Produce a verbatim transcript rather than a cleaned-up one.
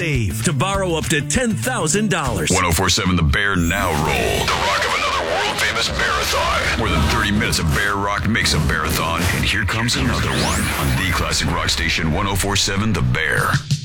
save to borrow up to ten thousand dollars. ten forty-seven The Bear now roll. The rock of another world-famous Bearathon. More than thirty minutes of Bear Rock makes a Bearathon, and here comes another one on the classic rock station ten forty-seven The Bear.